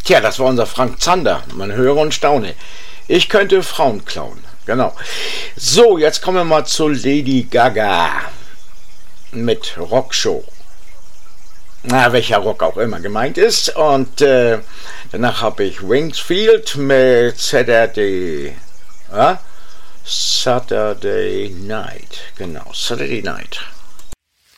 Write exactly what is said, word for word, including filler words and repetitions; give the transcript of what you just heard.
Tja, das war unser Frank Zander. Man höre und staune. Ich könnte Frauen klauen. Genau. So, jetzt kommen wir mal zu Lady Gaga mit Rockshow. Na, welcher Rock auch immer gemeint ist. Und äh, danach habe ich Wingsfield mit Saturday, äh? Saturday Night. Genau, Saturday Night.